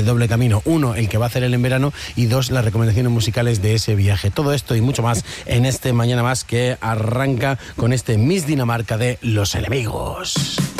doble camino. Uno, el que va a hacer él en verano, y dos, las recomendaciones musicales de ese viaje. Todo esto y mucho más en este Mañana Más, que arranca con este Miss Dinamarca de Los Enemigos.